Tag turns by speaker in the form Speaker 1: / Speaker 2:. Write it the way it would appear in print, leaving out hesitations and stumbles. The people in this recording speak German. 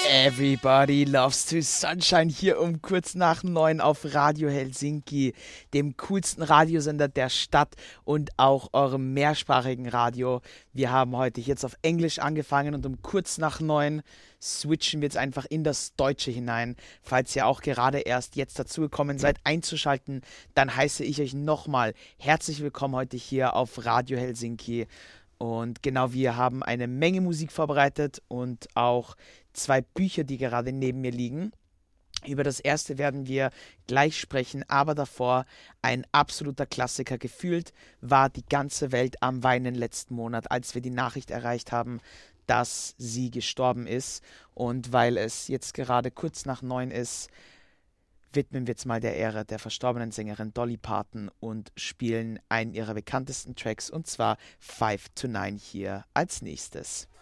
Speaker 1: Everybody loves to Sunshine hier um kurz nach 9 auf Radio Helsinki, dem coolsten Radiosender der Stadt und auch eurem mehrsprachigen Radio. Wir haben heute jetzt auf Englisch angefangen und um kurz nach 9 switchen wir jetzt einfach in das Deutsche hinein. Falls ihr auch gerade erst jetzt dazugekommen seid, einzuschalten, dann heiße ich euch nochmal herzlich willkommen heute hier auf Radio Helsinki. Und genau, wir haben eine Menge Musik vorbereitet und auch zwei Bücher, die gerade neben mir liegen. Über das erste werden wir gleich sprechen, aber davor ein absoluter Klassiker. Gefühlt war die ganze Welt am Weinen letzten Monat, als wir die Nachricht erreicht haben, dass sie gestorben ist. Und weil es jetzt gerade kurz nach 9 ist, widmen wir jetzt mal der Ehre der verstorbenen Sängerin Dolly Parton und spielen einen ihrer bekanntesten Tracks, und zwar 5 to 9 hier als nächstes.